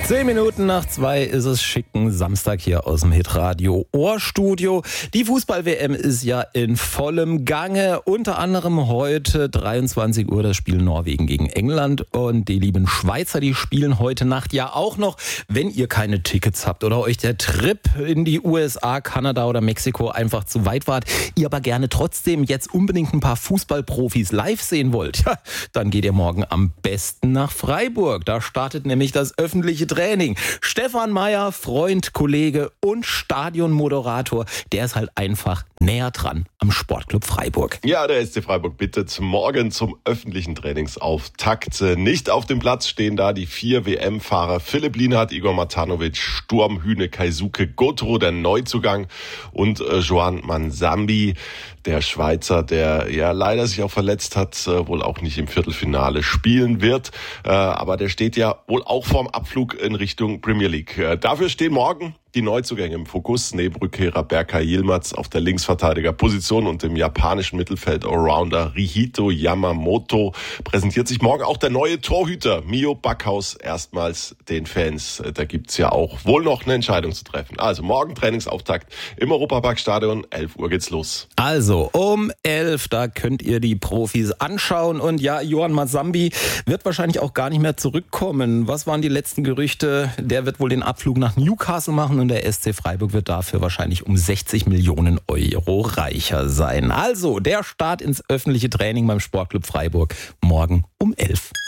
10:10 ist es, schicken Samstag hier aus dem Hitradio Ohrstudio. Die Fußball-WM ist ja in vollem Gange. Unter anderem heute 23 Uhr das Spiel Norwegen gegen England. Und die lieben Schweizer, die spielen heute Nacht ja auch noch. Wenn ihr keine Tickets habt oder euch der Trip in die USA, Kanada oder Mexiko einfach zu weit wart, ihr aber gerne trotzdem jetzt unbedingt ein paar Fußballprofis live sehen wollt, ja, dann geht ihr morgen am besten nach Freiburg. Da startet nämlich das öffentliche Training. Stefan Meyer, Freund, Kollege und Stadionmoderator, der ist halt einfach näher dran am Sportclub Freiburg. Ja, der SC Freiburg bittet morgen zum öffentlichen Trainingsauftakt. Nicht auf dem Platz stehen da die 4 WM-Fahrer Philipp Lienhardt, Igor Matanovic, Sturm, Hüne, Keisuke, Gotro, der Neuzugang und Joan Manzambi, der Schweizer, der ja leider sich auch verletzt hat, wohl auch nicht im Viertelfinale spielen wird. Aber der steht ja wohl auch vorm Abflug in Richtung Premier League. Dafür stehen morgen die Neuzugänge im Fokus, neben Rückkehrer Berkay Yilmaz auf der Linksverteidigerposition und im japanischen Mittelfeld Allrounder Rihito Yamamoto präsentiert sich morgen auch der neue Torhüter Mio Backhaus erstmals den Fans. Da gibt's ja auch wohl noch eine Entscheidung zu treffen. Also morgen Trainingsauftakt im Europaparkstadion, 11 Uhr geht's los. Also um 11, da könnt ihr die Profis anschauen und ja, Joan Manzambi wird wahrscheinlich auch gar nicht mehr zurückkommen. Was waren die letzten Gerüchte? Der wird wohl den Abflug nach Newcastle machen und der SC Freiburg wird dafür wahrscheinlich um 60 Millionen Euro reicher sein. Also der Start ins öffentliche Training beim Sportclub Freiburg morgen um 11.